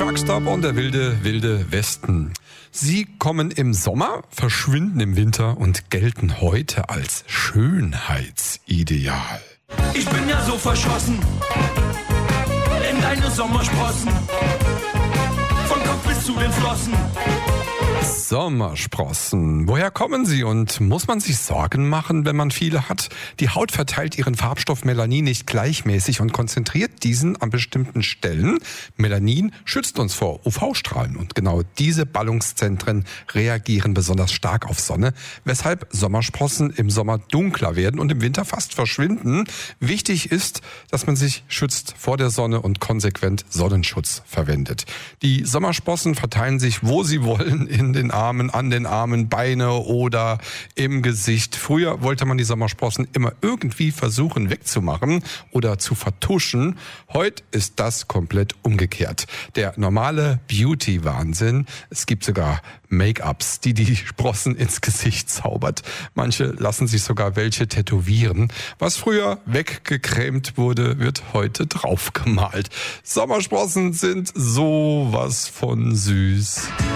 Truckstop und der wilde, wilde Westen. Sie kommen im Sommer, verschwinden im Winter und gelten heute als Schönheitsideal. Ich bin ja so verschossen in deine Sommersprossen, von Kopf bis zu den Flossen. Sommersprossen. Woher kommen sie und muss man sich Sorgen machen, wenn man viele hat? Die Haut verteilt ihren Farbstoff Melanin nicht gleichmäßig und konzentriert diesen an bestimmten Stellen. Melanin schützt uns vor UV-Strahlen und genau diese Ballungszentren reagieren besonders stark auf Sonne, weshalb Sommersprossen im Sommer dunkler werden und im Winter fast verschwinden. Wichtig ist, dass man sich schützt vor der Sonne und konsequent Sonnenschutz verwendet. Die Sommersprossen verteilen sich, wo sie wollen, in den Armen, an den Armen, Beine oder im Gesicht. Früher wollte man die Sommersprossen immer irgendwie versuchen wegzumachen oder zu vertuschen. Heute ist das komplett umgekehrt. Der normale Beauty-Wahnsinn, es gibt sogar Make-ups, die Sprossen ins Gesicht zaubert. Manche lassen sich sogar welche tätowieren. Was früher weggecremt wurde, wird heute draufgemalt. Sommersprossen sind sowas von süß.